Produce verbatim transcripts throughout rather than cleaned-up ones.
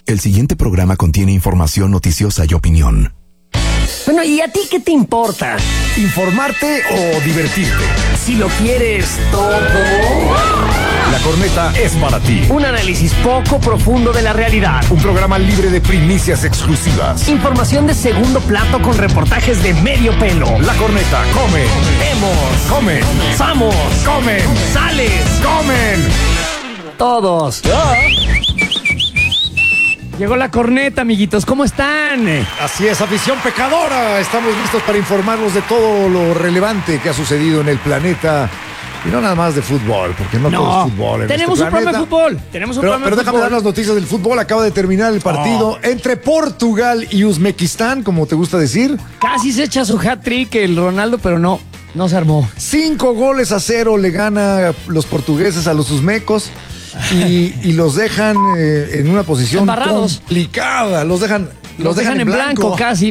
El siguiente programa contiene información noticiosa y opinión. Bueno, ¿y a ti qué te importa? ¿Informarte o divertirte? Si lo quieres todo. La Corneta es para ti. Un análisis poco profundo de la realidad. Un programa libre de primicias exclusivas. Información de segundo plato con reportajes de medio pelo. La Corneta come. Vemos. Comen. Vamos. Comen. Sales. Comen. Todos. Llegó la corneta, amiguitos. ¿Cómo están? Así es, afición pecadora. Estamos listos para informarlos de todo lo relevante que ha sucedido en el planeta. Y no nada más de fútbol, porque no, No, todo es fútbol en tenemos este un programa de planeta. fútbol. Tenemos un Pero, programa pero de déjame fútbol. dar las noticias del fútbol. Acaba de terminar el partido Oh. entre Portugal y Uzbekistán, como te gusta decir. Casi se echa su hat-trick el Ronaldo, pero no, no se armó. Cinco goles a cero le gana los portugueses a los uzbecos y, y los dejan eh, en una posición Embarrados. complicada. Los dejan, los, Los dejan en blanco, casi.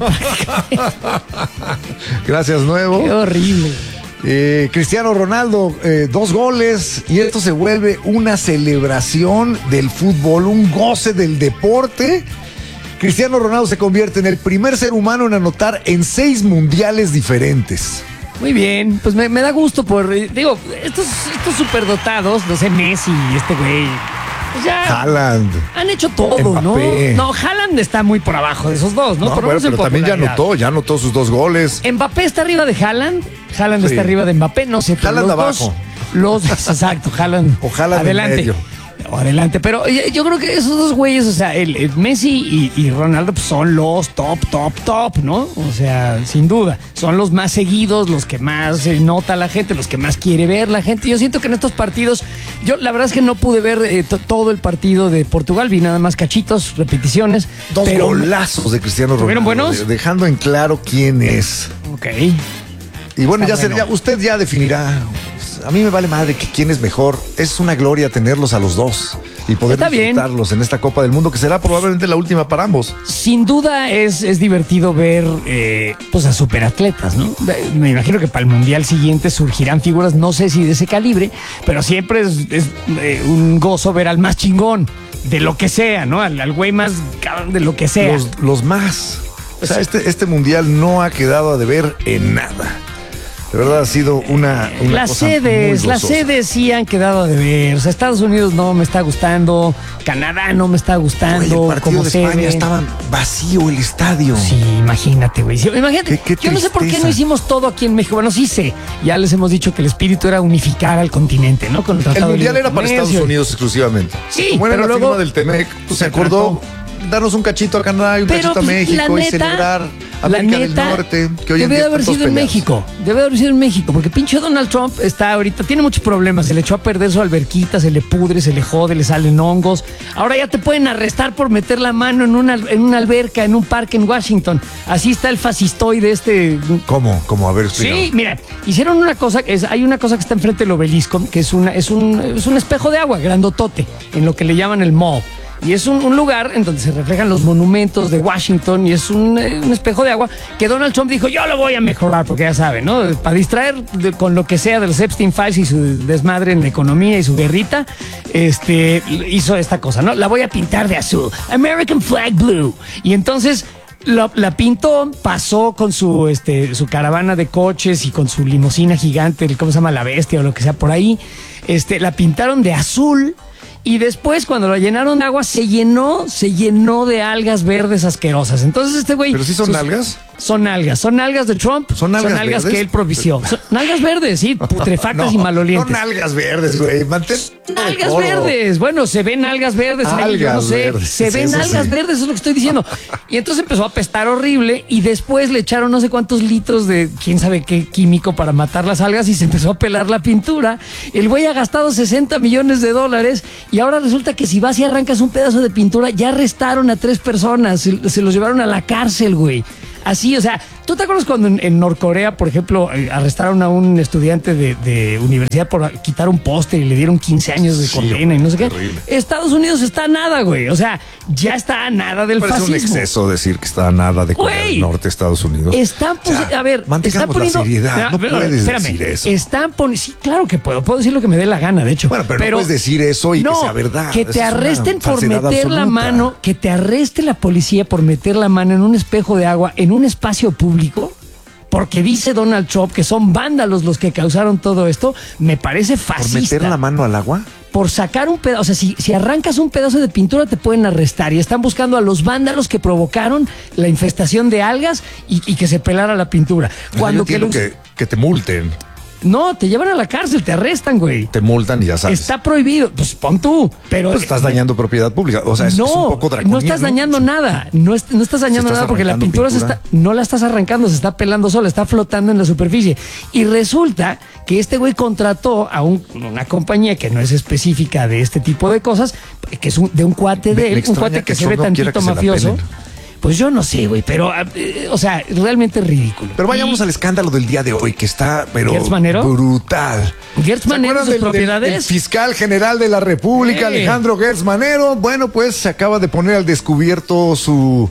Gracias, Nuevo. Qué horrible. Eh, Cristiano Ronaldo, eh, dos goles, y esto se vuelve una celebración del fútbol, un goce del deporte. Cristiano Ronaldo se convierte en el primer ser humano en anotar en seis mundiales diferentes. Muy bien, pues me, me da gusto por, eh, digo, estos, estos superdotados, no sé, Messi y este güey, pues ya Haaland. han hecho todo, Mbappé. ¿no? No, Haaland está muy por abajo de esos dos, ¿no? No, Por lo bueno, menos en pero también ya popularidad. anotó, ya anotó sus dos goles. Mbappé está arriba de Haaland, Haaland Sí. está arriba de Mbappé, no sé. pero Haaland los dos- abajo. Los, exacto, Haaland. O Haaland en adelante. medio. O adelante, pero eh, yo creo que esos dos güeyes, o sea, el, el Messi y, y Ronaldo pues, son los top, top, top, ¿no? O sea, sin duda, son los más seguidos, los que más eh, nota la gente, los que más quiere ver la gente. Yo siento que en estos partidos, yo la verdad es que no pude ver eh, t- todo el partido de Portugal, vi nada más cachitos, repeticiones. Dos pero, golazos de Cristiano Ronaldo. ¿Estuvieron buenos? de- Dejando en claro quién es. Ok. Y bueno, Está ya, se- bueno. ya usted ya definirá. A mí me vale madre que quién es mejor. Es una gloria tenerlos a los dos y poder Está bien. disfrutarlos en esta Copa del Mundo, que será probablemente la última para ambos. Sin duda es, es divertido ver eh, pues a superatletas, ¿no? Me imagino que para el mundial siguiente surgirán figuras, no sé si de ese calibre, pero siempre es, es, eh, un gozo ver al más chingón, de lo que sea, ¿no? Al, al güey más cabrón de lo que sea. Los, los más. O sea, este, este mundial no ha quedado a deber en nada. De verdad ha sido una, una las cosa sedes, muy las gozosa. sedes sí han quedado a deber. O sea, Estados Unidos no me está gustando, Canadá no me está Oye, gustando. el partido como de sede. España estaba vacío el estadio. Sí, imagínate, güey. Sí, imagínate. Qué- qué Yo no sé por qué tristeza. no hicimos todo aquí en México. Bueno, sí sé. Ya les hemos dicho que el espíritu era unificar al continente, ¿no? Con el El Tratado de mundial Libre era para Comercio. Estados Unidos exclusivamente. Sí, Como era pero la luego firma del Temec, pues se se acordó darnos un cachito a Canadá y un Pero cachito a pues, México la y neta, celebrar la América neta, del Norte, que hoy en debe día haber están sido todos en peleados. México. Debe haber sido en México, porque pinche Donald Trump está ahorita, tiene muchos problemas. Se le echó a perder su alberquita, se le pudre, se le jode, le salen hongos. Ahora ya te pueden arrestar por meter la mano en una, en una alberca, en un parque en Washington. Así está el fascistoide este. ¿Cómo? ¿Cómo? A ver, explícame. Sí, mira, hicieron una cosa, es, hay una cosa que está enfrente del obelisco, que es, una, es, un, es un espejo de agua grandotote, en lo que le llaman el mall. Y es un, un lugar en donde se reflejan los monumentos de Washington y es un, eh, un espejo de agua que Donald Trump dijo, yo lo voy a mejorar, porque ya saben, ¿no? Para distraer de- con lo que sea de los Epstein Files y su desmadre en la economía y su guerrita, este, hizo esta cosa, ¿no? La voy a pintar de azul, American Flag Blue. Y entonces la, la pintó, pasó con su, este, su caravana de coches y con su limusina gigante, el- ¿cómo se llama? La Bestia o lo que sea por ahí. Este, la pintaron de azul. Y después, cuando la llenaron de agua, se llenó, se llenó de algas verdes asquerosas. Entonces este güey... ¿Pero sí son sus- algas? Son algas, son algas de Trump. ¿Son algas verdes? que él propició. Son algas verdes, sí, putrefactas y malolientes. Son algas verdes, güey. Mantén. Algas verdes. Bueno, se ven algas verdes. ahí, yo no Algas sé. verdes, Se ven eso algas sí. verdes, eso es lo que estoy diciendo. Y entonces empezó a apestar horrible y después le echaron no sé cuántos litros de quién sabe qué químico para matar las algas y se empezó a pelar la pintura. El güey ha gastado sesenta millones de dólares y ahora resulta que si vas y arrancas un pedazo de pintura, ya arrestaron a tres personas. Se, se los llevaron a la cárcel, güey. Así, o sea, ¿Tú te acuerdas cuando en, en Norcorea, por ejemplo, eh, arrestaron a un estudiante de, de universidad por quitar un póster y le dieron quince años de condena y no sé qué? horrible. Estados Unidos está a nada, güey. O sea, ya está a nada del Parece fascismo. un exceso decir que está a nada de Corea Güey, del Norte, Estados Unidos. Están, pues, O sea, a ver, están mantengamos poniendo. la seriedad. No pero, puedes espérame, decir eso. Están poniendo. Sí, claro que puedo. Puedo decir lo que me dé la gana, de hecho. Bueno, pero no puedes decir eso y que no, sea verdad. Que Eso te es una arresten por falsedad meter la absoluta. mano, que te arreste la policía por meter la mano en un espejo de agua en un espacio público. Porque dice Donald Trump que son vándalos los que causaron todo esto, me parece ¿Por fascista. meter la mano al agua? Por sacar un pedazo, o sea, si, si arrancas un pedazo de pintura te pueden arrestar y están buscando a los vándalos que provocaron la infestación de algas y, y que se pelara la pintura. Cuando Yo que, entiendo lo- que, que te multen. No, te llevan a la cárcel, te arrestan, güey. Te multan y ya sabes. Está prohibido, pues pon tú, pero Pues estás dañando propiedad pública. O sea, es, no, es un poco draconiano. no estás dañando nada, no, es- no estás dañando Si estás nada porque la arrancando pintura, se pintura. está, no la estás arrancando, se está pelando sola, está flotando en la superficie. Y resulta que este güey contrató a un- una compañía que no es específica de este tipo de cosas, que es un- de un cuate Me- de me él, un extraña cuate que, que se ve Trump no quiera tantito que se la mafioso. pelen. Pues yo no sé, güey, pero, eh, o sea, realmente es ridículo. Pero vayamos Y al escándalo del día de hoy, que está, pero ¿Gertz Manero? brutal. Gertz ¿Se Manero y acuerdan sus del- del- propiedades? del fiscal general de la República, Eh. Alejandro Gertz Manero? Bueno, pues se acaba de poner al descubierto su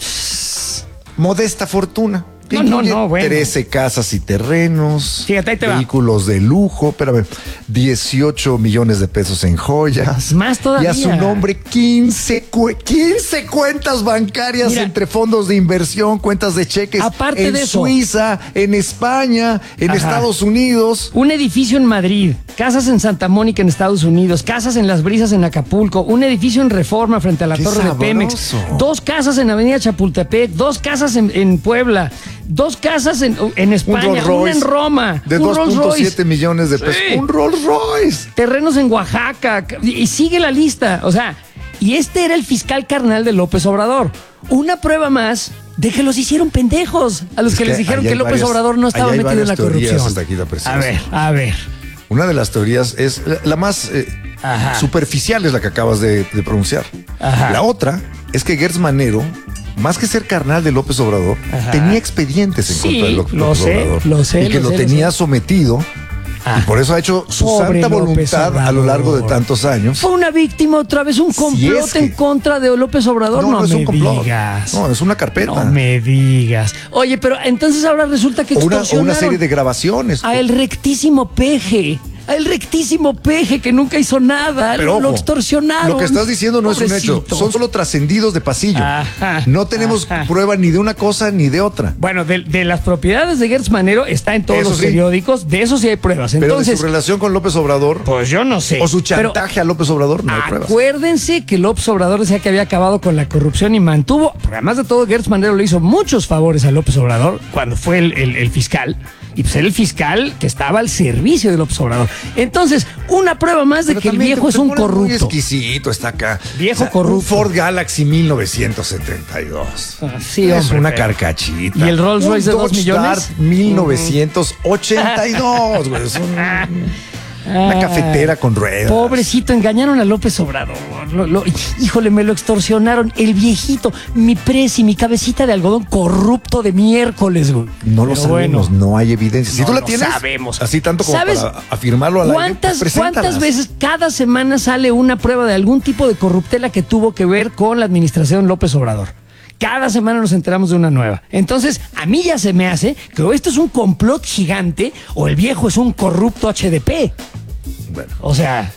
modesta fortuna. No, no, no, bueno. trece casas y terrenos, Fíjate, ahí te va. vehículos de lujo, espérame, dieciocho millones de pesos en joyas. Más todavía. Y a su nombre quince, cu- quince cuentas bancarias Mira. entre fondos de inversión, cuentas de cheques Aparte en de eso. Suiza, en España, en Ajá. Estados Unidos. Un edificio en Madrid, casas en Santa Mónica en Estados Unidos, casas en Las Brisas en Acapulco, un edificio en Reforma frente a la ¡Qué Torre sabroso! de Pemex, dos casas en Avenida Chapultepec, dos casas en, en Puebla, dos casas en, en Un España, Rolls una Royce en Roma, de un dos Rolls punto Royce, siete millones de pesos. Sí. Un Rolls Royce. terrenos en Oaxaca, y y sigue la lista. O sea, y este era el fiscal carnal de López Obrador. Una prueba más de que los hicieron pendejos a los Es que, que les dijeron ahí que hay López varias- Obrador no ahí estaba hay metido en la varias teorías corrupción. hasta aquí, la preciosa. A ver, a ver. Una de las teorías es la, la más eh, Ajá. superficial, es la que acabas de, de pronunciar. Ajá. La otra es que Gertz Manero, más que ser carnal de López Obrador, Ajá. tenía expedientes en Sí, contra de López, lo López sé, Obrador. lo sé, Y que lo lo, sé, lo tenía sé. sometido. Ah. Y por eso ha hecho su Pobre santa López voluntad a lo largo de Obrador. tantos años. Fue una víctima otra vez, un complot es que- en contra de López Obrador. No, No, no es me un complot. digas. No, es una carpeta. No me digas. Oye, pero entonces ahora resulta que O una, o extorsionaron una serie de grabaciones. a el rectísimo Peje. A el rectísimo Peje que nunca hizo nada. Pero lo, lo ojo, extorsionaron. Lo que estás diciendo no es un hecho. Pobrecito. Son solo trascendidos de pasillo. Ajá, no tenemos ajá. prueba ni de una cosa ni de otra. Bueno, de, de las propiedades de Gertz Manero está en todos Eso los sí. periódicos. De eso sí hay pruebas. Pero Entonces, de su relación con López Obrador pues yo no sé. o su Pero chantaje a López Obrador no hay pruebas. acuérdense que López Obrador decía que había acabado con la corrupción y mantuvo, porque además de todo, Gertz Manero le hizo muchos favores a López Obrador cuando fue el, el- el fiscal. Y pues era el fiscal que estaba al servicio de López Obrador. Entonces, una prueba más de Pero que el también viejo te- es te un pones Muy corrupto. exquisito está acá. Viejo corrupto. Un Ford Galaxy mil novecientos setenta y dos. Ah, sí, es hombre, una pero- carcachita. ¿Y el Rolls Un Royce de dos Dodge millones? Dart mil novecientos ochenta y dos, güey. Es un- una Ah, cafetera con ruedas. Pobrecito, engañaron a López Obrador. Lo- lo- híjole, me lo extorsionaron. El viejito, mi presi, mi cabecita de algodón corrupto de miércoles, güey. No lo Pero sabemos, bueno. no hay evidencia. Si No tú la lo tienes, sabemos. así tanto como ¿Sabes para afirmarlo al aire, ¿Cuántas, pues ¿Cuántas preséntalas. veces cada semana sale una prueba de algún tipo de corruptela que tuvo que ver con la administración López Obrador? Cada semana nos enteramos de una nueva. Entonces, a mí ya se me hace que o esto es un complot gigante o el viejo es un corrupto H D P. Bueno, O sea,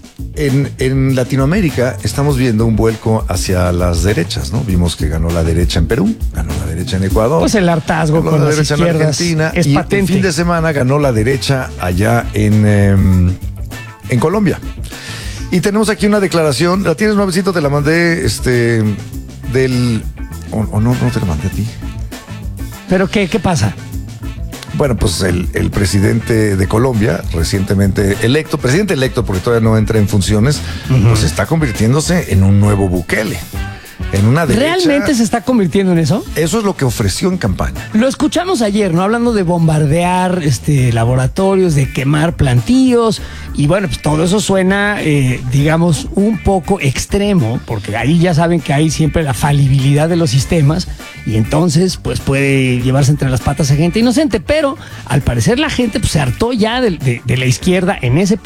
en, en Latinoamérica estamos viendo un vuelco hacia las derechas, ¿no? Vimos que ganó la derecha en Perú, ganó la derecha en Ecuador. pues el hartazgo ganó con la las derecha en izquierdas Argentina es y el patente. fin de semana ganó la derecha allá en, em, en Colombia. Y tenemos aquí una declaración, la tienes nuevecito, te la mandé este del o, o no, no te la mandé a ti. ¿Pero qué, qué pasa? Bueno, pues el, el presidente de Colombia, recientemente electo, presidente electo porque todavía no entra en funciones, pues está convirtiéndose en un nuevo Bukele. en una derecha. ¿Realmente se está convirtiendo en eso? Eso es lo que ofreció en campaña. Lo escuchamos ayer, ¿no? Hablando de bombardear este, laboratorios, de quemar plantíos. Y bueno, pues todo eso suena, eh, digamos, un poco extremo, porque ahí ya saben que hay siempre la falibilidad de los sistemas y entonces pues puede llevarse entre las patas a gente inocente. Pero al parecer la gente pues, se hartó ya de, de, de la izquierda en ese